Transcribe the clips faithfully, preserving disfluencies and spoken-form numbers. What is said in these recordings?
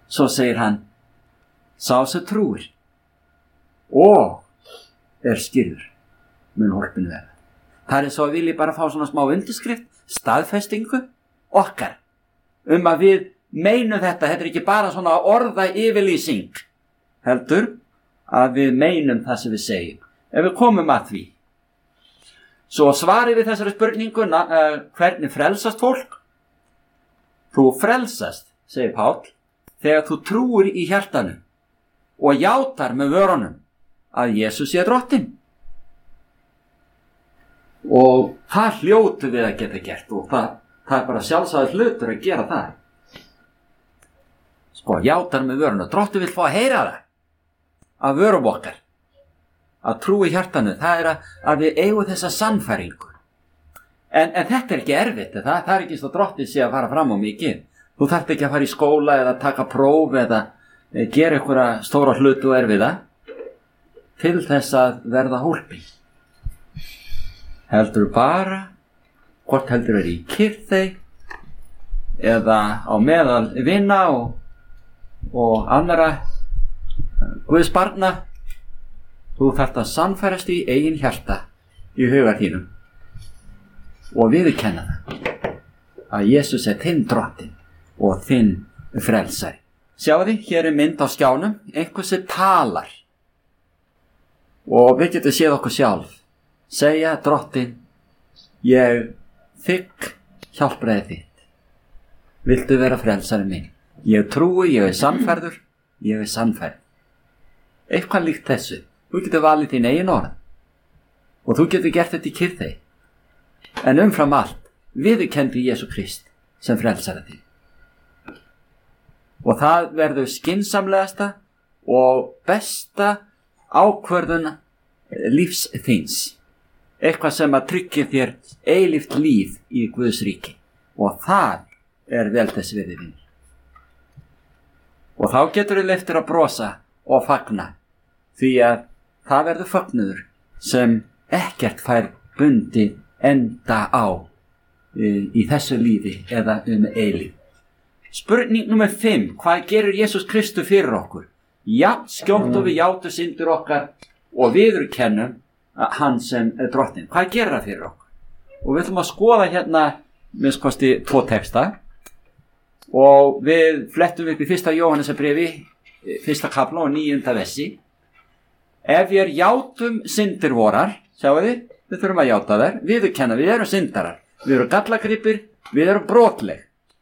svo segir hann, sá sem trúir og er skýrður mun hólpin verða. Það er svo að vilji bara fá svona smá undirskrift, staðfestingu okkar um að við meinum þetta. Þetta er ekki bara svona orða yfirlýsing, heldur að við meinum það sem við segjum. Ef við komum að því, svo svarið við þessari spurninguna, uh, hvernig frelsast fólk? Þú frelsast, segir Páll, þegar þú trúir í hjartanu og játar með vörunum að Jesús sé drottinn. Og það hljótu við að geta gert og það, það er bara sjálfsagður hlutur að gera það. Sko, játar með vörunum. Drottinn vill fá að heyra það af vörum okkar. Að trúi hjartanu, það er að, að við eigum þessa sannfæringu. En, en þetta er ekki erfitt, það, það er ekki svo Drottinn sé að fara fram á mikið. Þú þarft ekki að fara í skóla eða taka próf eða e, gera einhverja stóra hlutu og erfiða til þess að verða hólpin. Heldur bara, hvort heldur er í kyrþey eða á meðal vina og, og annara Guðs barna, þú þarft að sannfærast í eigin hjarta í huga þínum og viðurkenna það að Jesús er þinn drottinn og þinn frelsari. Sjáðu, hér er mynd á skjánum, einhver sem talar og við getum séð okkur sjálf segja, drottinn, ég þigg hjálpræði þitt, viltu vera frelsari minn? Ég trúi, ég er sannfærður, ég er sannfærð. Eitthvað líkt þessu. Þú getur valið þín eigin orð og þú getur gert þetta í kyrþey. En umfram allt, viðurkenndi Jesú Krist sem frelsari þín. Og það verður skynsamlegasta og besta ákvörðun lífs þíns. Eitthvað sem að tryggja þér eilíft líf í Guðs ríki. Og það er vel þess virði vinur. Og þá getur þið leyft þér að brosa og fagna, því að það verður fagnuður sem ekkert fær bundi enda á í, í þessu lífi eða um eilíf. Spurning nummer fimm, hvað gerir Jesús Kristur fyrir okkur? Já, skjótt og við játum syndir okkar og viðurkennum hann sem er drottinn. Hvað gerir það fyrir okkur? Og við ætlum að skoða hérna minnst kosti tvo texta og við flettum upp í fyrsta Jóhannesarbréfi, fyrsta kafla og níunda vessi. Ef við játum syndir vorar, sjáu þið, við þurfum að játa þær, viðurkenna, við erum syndarar, við erum gallagripir, við erum brotleg.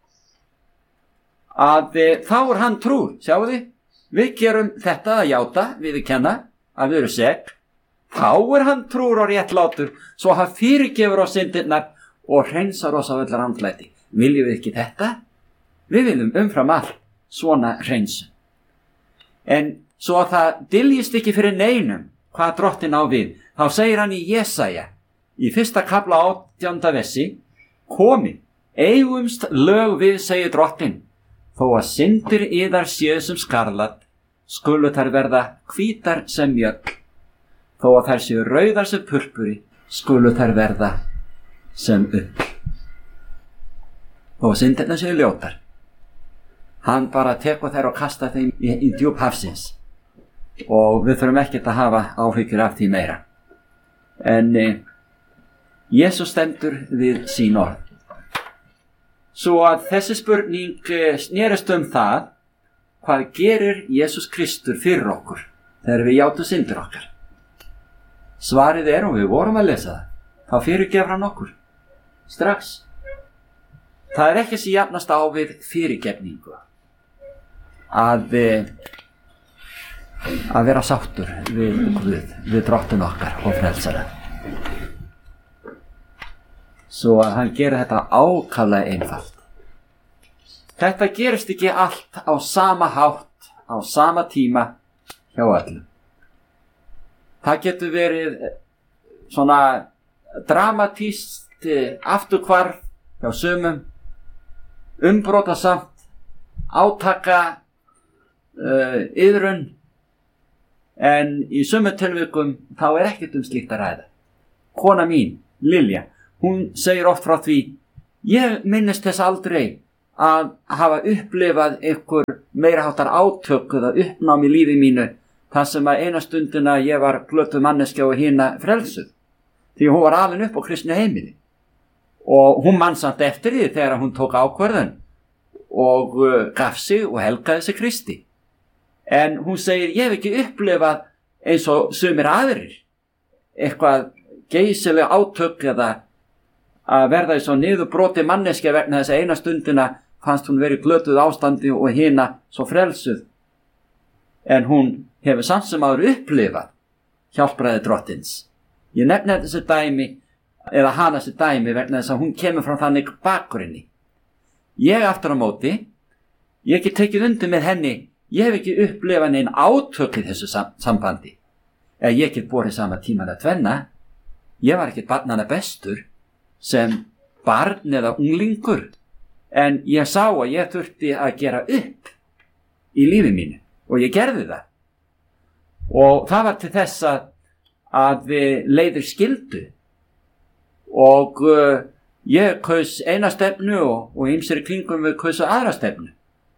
Að þá er hann trúr, sjáu þið, við gerum þetta að játa, viðurkenna, að við erum sek, þá er hann trúr og réttlátur, svo hann fyrirgefur á syndirnar og hreinsar oss af öllar andlæti. Viljum við ekki þetta? Við viljum umfram allt svona hreinsun. En svo að það dyljist ekki fyrir neinum hvað drottinn á við, þá segir hann í Jesaja, í fyrsta kafla átjánda vessi, komi, eigumst lög við, segir drottinn, þó að syndir yðar séu sem skarlat, skulu þær verða hvítar sem mjöll, þó að þær séu rauðar sem purpuri, skulu þær verða sem ull. Þó að syndirnar séu ljótar, hann bara tekur þær og kasta þeim í, í djúp hafsins og við þurfum ekkert að hafa áhyggjur af því meira. En eh, Jesús stendur við sín orð. Svo að þessi spurning eh, snerist um það, hvað gerir Jesús Kristur fyrir okkur þegar við játum syndir okkar? Svarið er, og við vorum að lesa það, þá fyrirgefur hann okkur strax. Það er ekki sem jafnast á við fyrirgefningu að að vera sáttur við Guð, við drottinn okkar og frelsara. Svo að hann gerir þetta ákaflega einfalt. Þetta gerist ekki allt á sama hátt, á sama tíma hjá öllum. Það getur verið svona dramatískt afturhvarf hjá sumum, umbrotasamt, átaka uh, iðrun, en í sumu tilvikum þá er ekkert um slíkt að ræða. Kona mín, Lilja, hún segir oft frá því, ég minnist þess aldrei að hafa upplifað ykkur meira háttar átök eða uppnám í lífi mínu, þar sem að eina stundina ég var glötuð manneskja og hina frelsuð, því hún var alin upp á kristnu heimili. Og hún man samt eftir því þegar hún tók ákvörðun og uh, gaf sig og helgaði sig Kristi. En hún segir, ég hef ekki upplifað eins og sumir aðrir eitthvað geysileg átök eða að verða eins og niðurbroti manneskja vegna þess að eina stundina fannst hún verið glötuð ástandi og hina svo frelsuð. En hún hefur samt sem áður upplifað hjálpræði drottins. Ég nefni þessi dæmi eða hana þessi dæmi vegna þess að hún kemur frá þannig bakgrunni. Ég aftur á móti, ég hef ekki tekið undir með henni, ég hef ekki upplifað neinn átök í þessu sam- sambandi. Eða ég hef ekki borið sama tíman að tvenna. Ég var ekki barnanna bestur sem barn eða unglingur, en ég sá að ég þurfti að gera upp í lífi mínu og ég gerði það. Og það var til þess að, að við leiðir skildu og uh, ég kaus eina stefnu og, og ýmsir í kringum við kausu aðra stefnu.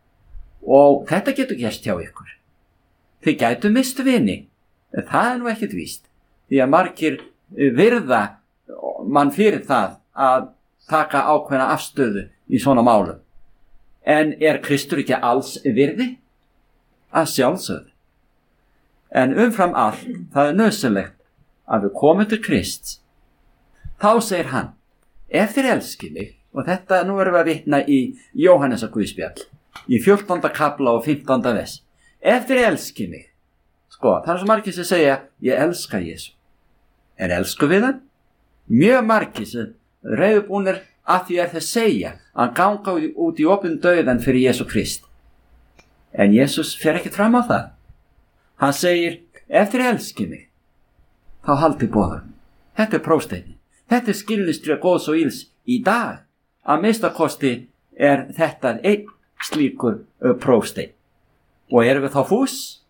Og þetta getur gerst hjá ykkur. Þið gætu mist vini, en það er nú ekkert víst, því að margir virða mann fyrir það að taka ákveðna afstöðu í svona málum. En er Kristur ekki alls virði? Að sjálfsögðu. En umfram allt, það er nauðsynlegt að við komum til Krists. Þá segir hann, ef þér elskið mig, og þetta nú erum við að vitna í Jóhannesar Guðspjall, í fjórtánda kafla og fimmtánda vers. Ef þér elskið mig, sko, það er svo margir sem segja, ég elska Jesú. En elsku við hann? Mjög margir sem reiðubúnir að því er þeir segja að ganga út í opinn dauðan fyrir Jesú Krist. En Jesús fer ekki fram á það. Hann segir, ef þér elskið mig, þá haldið boðum. Þetta er prófsteinin. Þetta er skilnistría góðs og íls í dag. Að minnstakosti er þetta einn slíkur prófstein. Og erum við þá fús?